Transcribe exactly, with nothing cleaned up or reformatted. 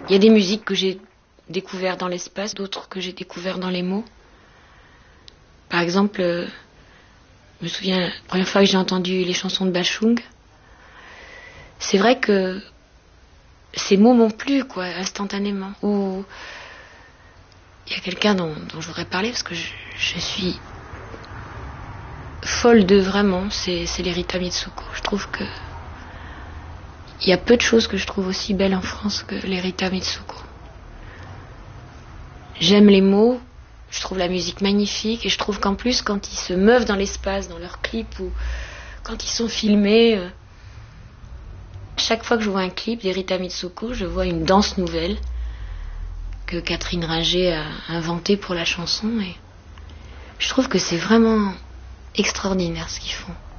Il y a des musiques que j'ai découvertes dans l'espace, d'autres que j'ai découvertes dans les mots. Par exemple, euh, je me souviens, la première fois que j'ai entendu les chansons de Bachung, c'est vrai que ces mots m'ont plu, quoi, instantanément. Ou il y a quelqu'un dont, dont je voudrais parler, parce que je, je suis folle de vraiment, c'est, c'est l'Erita Mitsuko. Je trouve que il y a peu de choses que je trouve aussi belles en France que l'Erita Mitsuko. J'aime les mots, je trouve la musique magnifique, et je trouve qu'en plus, quand ils se meuvent dans l'espace, dans leurs clips, ou quand ils sont filmés, euh, chaque fois que je vois un clip d'Erita Mitsuko, je vois une danse nouvelle que Catherine Ringer a inventée pour la chanson, et je trouve que c'est vraiment extraordinaire ce qu'ils font.